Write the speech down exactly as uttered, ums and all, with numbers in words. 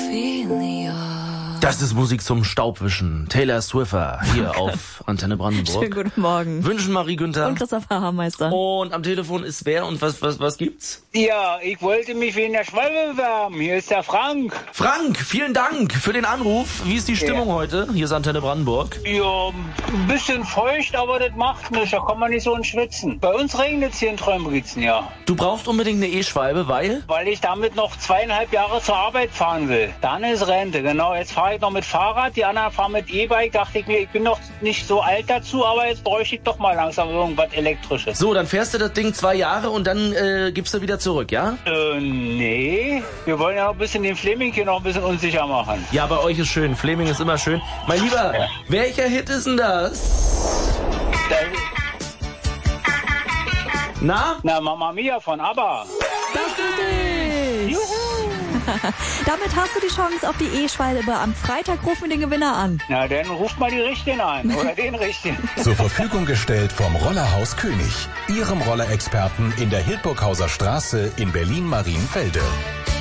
Das ist Musik zum Staubwischen. Taylor Swiffer hier auf Antenne Brandenburg. Schönen guten Morgen. Wünschen Marie Günther. Und Christopher Hameister. Und am Telefon ist wer und was, was, was gibt's? Ja, ich wollte mich wegen der Schwalbe bewerben. Hier ist der Frank. Frank, vielen Dank für den Anruf. Wie ist die Stimmung Ja. heute? Hier ist Antenne Brandenburg. Ja, ein bisschen feucht, aber das macht nichts. Da kann man nicht so in schwitzen. Bei uns regnet es hier in Trömbrizen, ja. Du brauchst unbedingt eine E-Schwalbe, weil? Weil ich damit noch zweieinhalb Jahre zur Arbeit fahren will. Dann ist Rente, genau. Jetzt fahre ich noch mit Fahrrad, die anderen fahren mit E-Bike. Dachte ich mir, ich bin noch nicht so alt dazu, aber jetzt bräuchte ich doch mal langsam irgendwas Elektrisches. So, dann fährst du das Ding zwei Jahre und dann äh, gibst du wieder zurück, ja? Äh, nee. Wir wollen ja noch ein bisschen den Fleming hier noch ein bisschen unsicher machen. Ja, bei euch ist schön. Fleming ist immer schön. Mein Lieber, Ja. welcher Hit ist denn das? Na? Na, Mama Mia von ABBA. Das ist dich. Damit hast du die Chance auf die E-Schwalbe. Am Freitag rufen wir den Gewinner an. Na, dann ruft mal die Richtigen an. Oder den Richtigen. Zur Verfügung gestellt vom Rollerhaus König, Ihrem Rollerexperten in der Hildburghauser Straße in Berlin-Marienfelde.